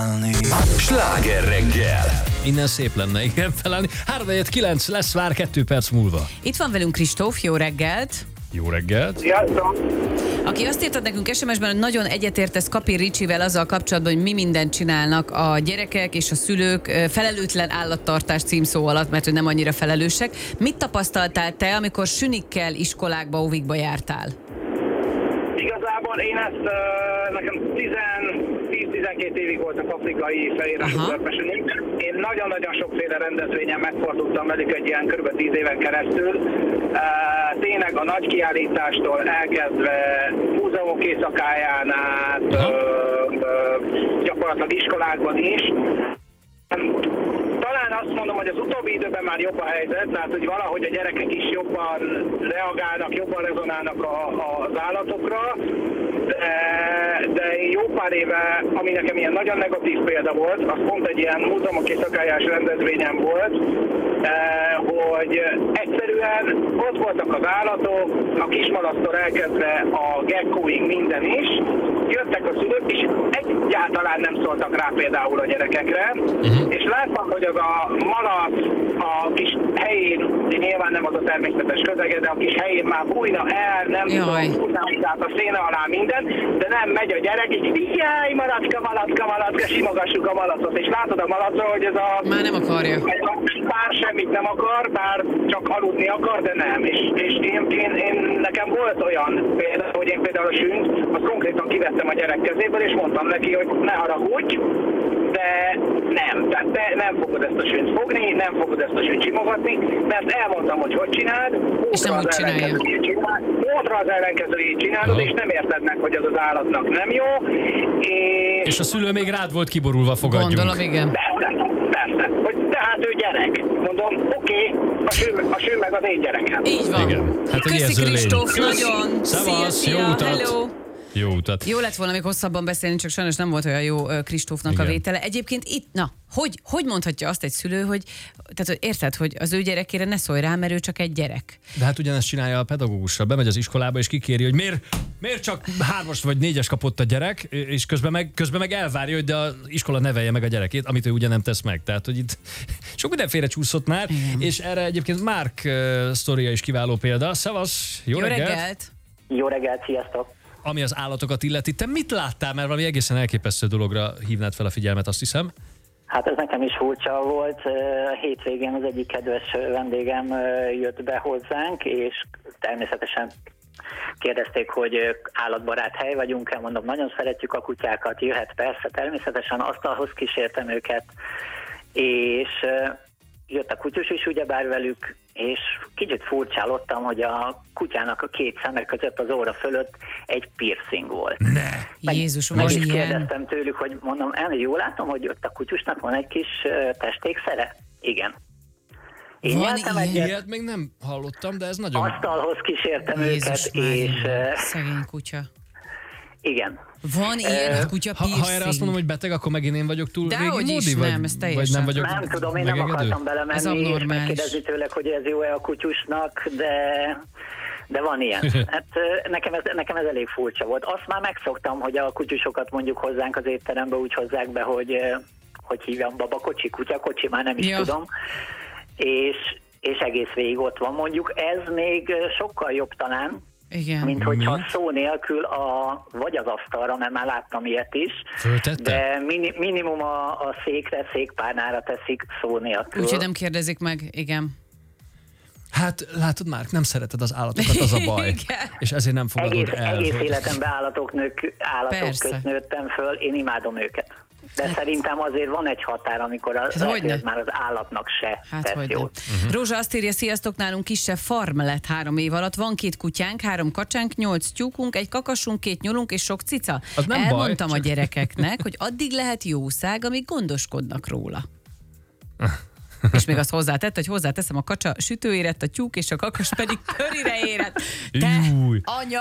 Sláger reggel! Innen szép lenne, igen, felállni. 3-9 lesz vár 2 perc múlva. Itt van velünk Kristóf, jó reggelt! Jó reggelt! Sziasztok! Aki azt írtad nekünk SMS-ben, hogy nagyon egyetértesz Kapi Ricsivel azzal kapcsolatban, hogy mi mindent csinálnak a gyerekek és a szülők felelőtlen állattartás címszó alatt, mert hogy nem annyira felelősek. Mit tapasztaltál te, amikor sünikkel iskolákba, óvikba jártál? Igazából én ezt nekem 10-12 évig voltak afrikai fehéres ugrásmesünik. Én nagyon-nagyon sokféle rendezvényen megfordultam velük egy ilyen kb. 10 éven keresztül. Tényleg a nagy kiállítástól elkezdve múzeumok éjszakáján át, gyakorlatilag iskolákban is. Talán azt mondom, hogy az utóbbi időben már jobb a helyzet, tehát hogy valahogy a gyerekek is jobban reagálnak, jobban rezonálnak az állatokra, de jó pár éve, ami nekem ilyen nagyon negatív példa volt, az pont egy ilyen múzeumok éjszakájás rendezvényen volt, hogy egyszerűen ott voltak az állatok, a kismalasztól elkezdve a gekkóig minden is, jöttek a szülők, és egyáltalán nem szóltak rá például a gyerekekre, és láttam, hogy az a malac a kis helyén, nyilván nem az a természetes közege, de a kis helyén már bújna el, nem tudom, tehát a széna alá minden, de nem megy a gyerek, és jaj, malacka, simogassuk a malacot, és látod a malacot, hogy ez a... Már nem akarja. Bár semmit nem akar, bár csak aludni akar, de nem. És én nekem volt olyan példa, hogy én például a sünt, azt konkrétan kivettem a gyerek kezéből, és mondtam neki, hogy ne haragudj, de nem. Tehát te nem fogod ezt a sünt fogni, nem fogod ezt a sünt simogatni, mert elmondtam, hogy csináld, ótra az ellenkezőjét csinálod, és nem érted meg, hogy az az állatnak nem jó. És a szülő még rád volt kiborulva, fogadjunk. Gondolom, igen. Persze. Hogy tehát ő gyerek. Mondom, oké, a sű meg az én gyerekem. Így van. Igen. Hát egy Köszi érző lény. Kristóf, nagyon. Szevasz, jó utat. Hello. Jó utat. Jó lett volna még hosszabban beszélni, csak sajnos nem volt olyan jó Kristófnak a vétele. Egyébként itt, hogy mondhatja azt egy szülő, hogy, tehát, hogy érted, hogy az ő gyerekére ne szólj rá, mert ő csak egy gyerek. De hát ugyanezt csinálja a pedagógussal. Bemegy az iskolába, és kikéri, hogy miért csak 3-as vagy 4-es kapott a gyerek, és közben meg elvárja, hogy de az iskola nevelje meg a gyerekét, amit ő ugye nem tesz meg. Tehát, hogy itt sok mindenféle csúszott már, és erre egyébként Márk sztoria is kiváló példa. Szevasz, jó reggelt! Jó reggelt, sziasztok! Ami az állatokat illeti, te mit láttál? Mert valami egészen elképesztő dologra hívnád fel a figyelmet, azt hiszem. Hát ez nekem is furcsa volt. A hétvégén az egyik kedves vendégem jött be hozzánk, és természetesen kérdezték, hogy állatbarát hely vagyunk-e, mondom, nagyon szeretjük a kutyákat, jöhet persze, természetesen asztalhoz kísértem őket, és jött a kutyus is ugyebár velük, és kicsit furcsálottam, hogy a kutyának a 2 szeme között az óra fölött egy piercing volt. Jézus, meg van is ilyen. kérdeztem tőlük, hogy mondom, jól látom, hogy ott a kutyusnak van egy kis testékszere? Igen. Én Van nyeltem ilyen? Ilyet még nem hallottam, de ez nagyon... asztalhoz kísértem Jézus őket, és szegény kutya. igen. Van ilyen kutya piercing? Ha erre azt mondom, hogy beteg, akkor megint én vagyok túl Dehogy régi is, módi, vagy, nem, ez vagy teljesen. nem vagyok Nem tudom, én nem megengedő? akartam Ez belemenni, és abnormális. megkérdezni tőlek, hogy ez jó-e a kutyusnak, de van ilyen. Hát nekem ez elég furcsa volt. Azt már megszoktam, hogy a kutyusokat mondjuk hozzánk az étterembe úgy hozzák be, hogy hívjam babakocsi, kutyakocsi, már nem is tudom. És egész végig ott van. Mondjuk ez még sokkal jobb talán, Igen. mint hogyha szó nélkül vagy az asztalra, mert már láttam ilyet is, Föltette? de minimum a székpárnára teszik szó nélkül. Úgyhogy nem kérdezik meg, igen. Hát látod már, nem szereted az állatokat, az a baj. Igen. És ezért nem fogadod el. Egész életemben állatok Persze. közt nőttem föl, én imádom őket. De szerintem azért van egy határ, amikor az már az állatnak se tesz jót. Rózsa azt írja, sziasztok, nálunk kisebb farm lett 3 év alatt. Van 2 kutyánk, 3 kacsánk, 8 tyúkunk, 1 kakasunk, 2 nyulunk és sok cica. Az nem Elmondtam baj, a gyerekeknek, hogy addig lehet jószág, amíg gondoskodnak róla. És még azt hozzátett, hogy hozzáteszem, a kacsa sütőérett, a tyúk és a kakas pedig körire érett. Te, Júj. anya!